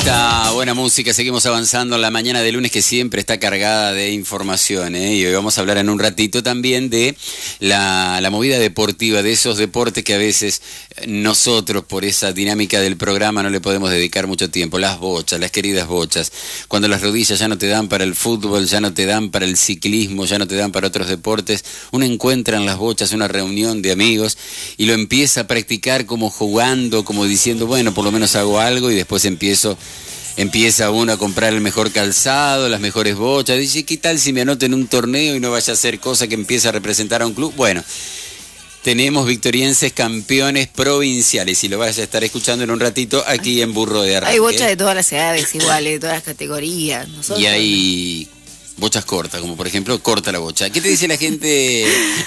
esta buena música seguimos avanzando en la mañana de lunes que siempre está cargada de información, y hoy vamos a hablar en un ratito también de la movida deportiva, de esos deportes que a veces nosotros por esa dinámica del programa no le podemos dedicar mucho tiempo. Las bochas, las queridas bochas, cuando las rodillas ya no te dan para el fútbol, ya no te dan para el ciclismo, ya no te dan para otros deportes, uno encuentra en las bochas una reunión de amigos y lo empieza a practicar como jugando, como diciendo, bueno, por lo menos hago algo, y después empieza uno a comprar el mejor calzado, las mejores bochas. Dice, ¿qué tal si me anoto en un torneo y no vaya a hacer cosa que empiece a representar a un club? Bueno, tenemos victorienses campeones provinciales y lo vas a estar escuchando en un ratito aquí en Burro de Arranque. Hay bochas de todas las edades iguales, de todas las categorías. Y hay bochas cortas, como por ejemplo, corta la bocha. ¿Qué te dice la gente?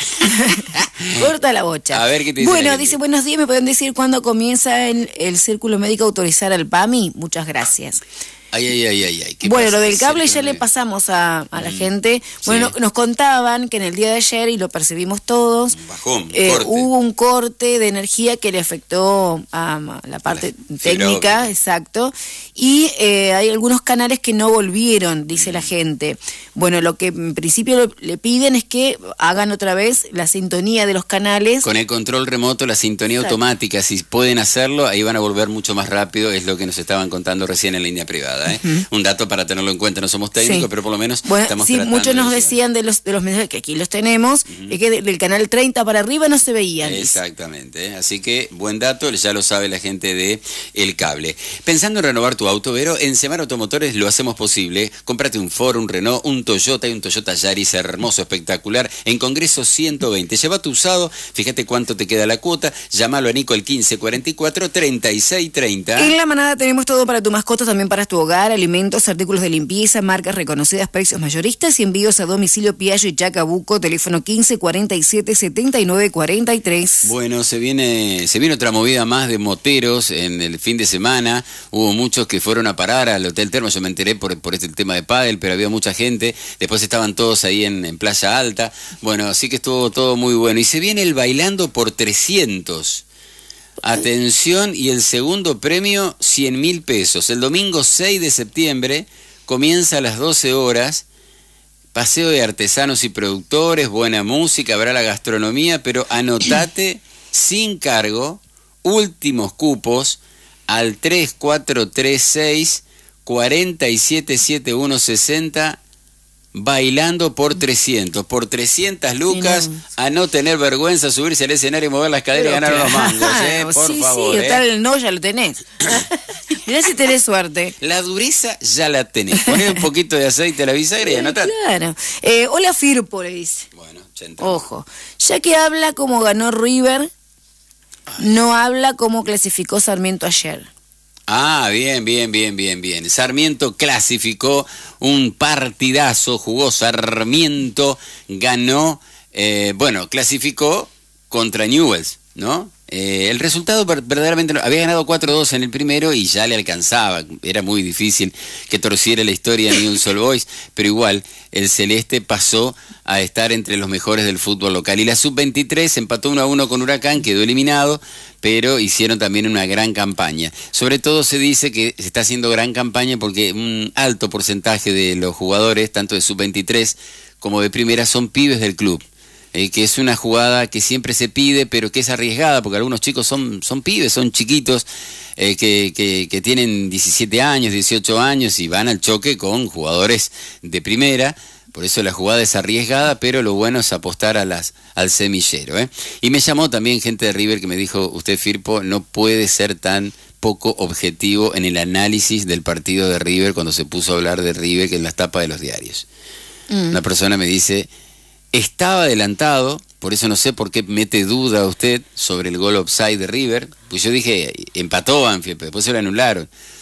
Corta la bocha. A ver, ¿qué te dice la Bueno, gente? dice, buenos días, ¿me pueden decir cuándo comienza el Círculo Médico a autorizar al PAMI? Muchas gracias. Ay. Bueno, lo del cable ya le pasamos a la gente. Bueno, sí. Nos contaban que en el día de ayer, y lo percibimos todos, Bajón, hubo un corte de energía que le afectó a la parte técnica, exacto, y hay algunos canales que no volvieron, dice la gente. Bueno, lo que en principio le piden es que hagan otra vez la sintonía de los canales. Con el control remoto, la sintonía automática, si pueden hacerlo, ahí van a volver mucho más rápido, es lo que nos estaban contando recién en línea privada. Un dato para tenerlo en cuenta, no somos técnicos, pero por lo menos estamos tratando. Muchos nos decían de los mensajes, que aquí los tenemos, es que del canal 30 para arriba no se veían. Exactamente, así que buen dato, ya lo sabe la gente de El Cable. Pensando en renovar tu auto, Vero, en Semana Automotores lo hacemos posible. Cómprate un Ford, un Renault, un Toyota y un Toyota Yaris hermoso, espectacular, en Congreso 120. Lleva tu usado, fíjate cuánto te queda la cuota, llámalo a Nico al 1544-3630. En La Manada tenemos todo para tu mascota, también para tu hogar, alimentos, artículos de limpieza, marcas reconocidas, precios mayoristas y envíos a domicilio Piaggio y Chacabuco, teléfono 1547-7943. Bueno, se viene otra movida más de moteros en el fin de semana. Hubo muchos que fueron a parar al Hotel Termo, yo me enteré por este tema de pádel, pero había mucha gente. Después estaban todos ahí en Playa Alta. Bueno, así que estuvo todo muy bueno. Y se viene el Bailando por 300. Atención, y el segundo premio, 100.000 pesos. El domingo 6 de septiembre comienza a las 12 horas. Paseo de artesanos y productores, buena música, habrá la gastronomía, pero anotate sin cargo, últimos cupos al 3436-477160, Bailando por 300. Por 300 lucas, a no tener vergüenza, subirse al escenario y mover las caderas y ganar los mangos, por favor. Sí, tal, no, ya lo tenés. Mirá si tenés suerte. La dureza ya la tenés. Poné un poquito de aceite a la bisagra y anotate. Claro. Hola Firpo, le dice. Bueno, ya entró. Ojo, ya que habla como ganó River, no habla como clasificó Sarmiento ayer. Ah, bien. Sarmiento clasificó un partidazo, jugó Sarmiento, ganó, clasificó contra Newell's, ¿no? El resultado verdaderamente había ganado 4-2 en el primero y ya le alcanzaba, era muy difícil que torciera la historia ni un Sol Boys, pero igual el Celeste pasó a estar entre los mejores del fútbol local. Y la Sub-23 empató 1-1 con Huracán, quedó eliminado, pero hicieron también una gran campaña. Sobre todo se dice que se está haciendo gran campaña porque un alto porcentaje de los jugadores, tanto de Sub-23 como de primera, son pibes del club. Que es una jugada que siempre se pide, pero que es arriesgada, porque algunos chicos son pibes, son chiquitos, que tienen 17 años, 18 años y van al choque con jugadores de primera. Por eso la jugada es arriesgada, pero lo bueno es apostar al semillero. Y me llamó también gente de River que me dijo, usted Firpo no puede ser tan poco objetivo en el análisis del partido de River cuando se puso a hablar de River, que en las tapas de los diarios. Una persona me dice, estaba adelantado, por eso no sé por qué mete duda a usted sobre el gol offside de River, pues yo dije, empató Banfield, pero después se lo anularon.